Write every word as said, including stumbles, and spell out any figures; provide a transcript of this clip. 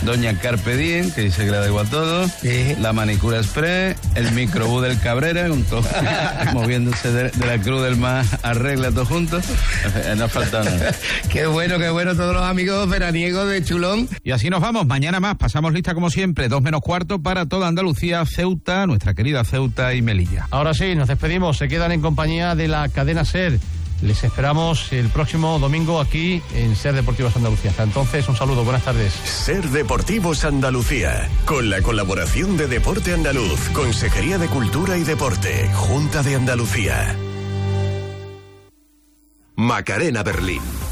Doña Carpe Diem, que dice que le da igual todo, Sí. la manicura express, el microbús del Cabrera, con todo, moviéndose de, de la Cruz del Mar a Regla, todos juntos. No ha faltado nada. Qué bueno, qué bueno, todos los amigos veraniegos de Chulón. Y así nos vamos, mañana más, pasamos lista como siempre, dos menos cuarto para toda Andalucía, Ceuta, nuestra querida Ceuta y Melilla. Ahora sí, nos despedimos, se quedan en compañía de la cadena SER. Les esperamos el próximo domingo aquí en SER Deportivos Andalucía. Hasta entonces, un saludo, buenas tardes. SER Deportivos Andalucía, con la colaboración de Deporte Andaluz, Consejería de Cultura y Deporte, Junta de Andalucía. Macarena Berlín.